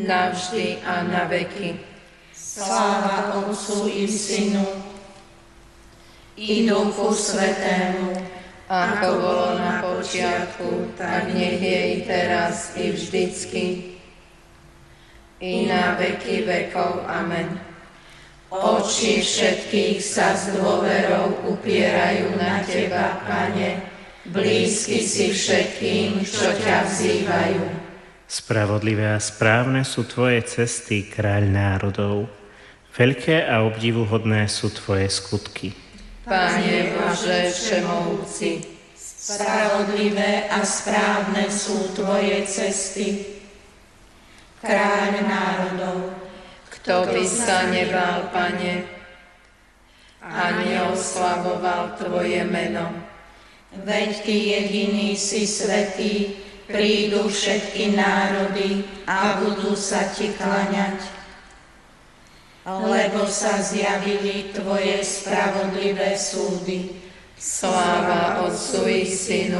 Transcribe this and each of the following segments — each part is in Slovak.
navždy a na veky. Sláva Otcu i Synu, i Duchu Svätému, ako bolo na počiatku, tak nech je i teraz, i vždycky, i na veky vekov. Amen. Oči všetkých sa s dôverou upierajú na Teba, Pane, blízky si všetkým, čo ťa vzývajú. Spravodlivé a správne sú Tvoje cesty, Kráľ národov. Veľké a obdivuhodné sú Tvoje skutky. Pane Bože všemohúci, spravodlivé a správne sú Tvoje cesty, Kráľ národov. kto by sa nebál, Pane, a neoslavoval Tvoje meno. Veď Ty jediný si svätý, prídu všetky národy a budú sa Ti klaňať. Lebo sa zjavili Tvoje spravodlivé súdy. Sláva Otcu i Synu,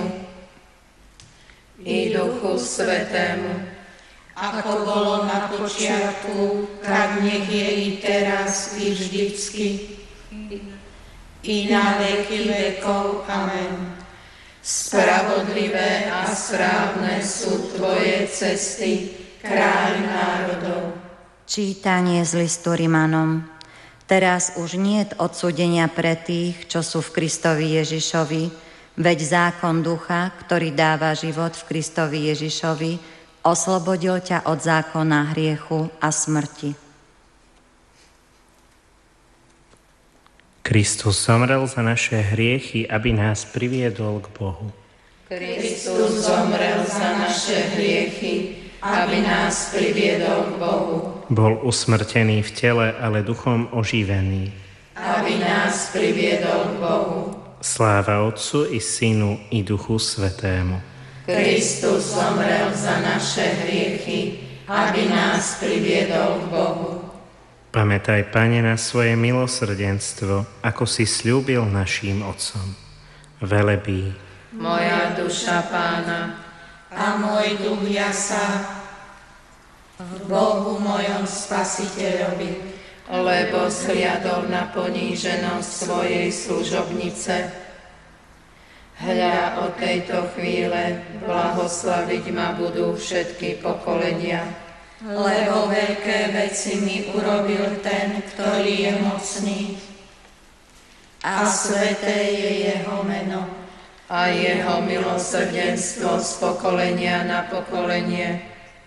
i Duchu Svätému, ako bolo na počiatku, tak nech je i teraz, i vždycky, i na veky vekov. Amen. spravodlivé a správne sú Tvoje cesty, Kráľ národov. Čítanie z listu Rimanom. Teraz už niet odsúdenia pre tých, čo sú v Kristovi Ježišovi, veď zákon ducha, ktorý dáva život v Kristovi Ježišovi, oslobodil ťa od zákona hriechu a smrti. Kristus zomrel za naše hriechy, aby nás priviedol k Bohu. Kristus zomrel za naše hriechy, aby nás priviedol k Bohu. Bol usmrtený v tele, ale duchom oživený. Aby nás priviedol k Bohu. Sláva Otcu i Synu i Duchu Svätému. Kristus zomrel za naše hriechy, aby nás priviedol k Bohu. Pamätaj, Pane, na svoje milosrdenstvo, ako si sľúbil naším otcom. Velebí Moja duša Pána A môj duch jasá v Bohu mojom Spasiteľovi, lebo zhliadol na poníženosť svojej služobnice. Hľa, od tejto chvíle blahoslaviť ma budú všetky pokolenia. lebo veľké veci mi urobil ten, ktorý je mocný. A sväté je jeho meno. A jeho milosrdenstvo z pokolenia na pokolenie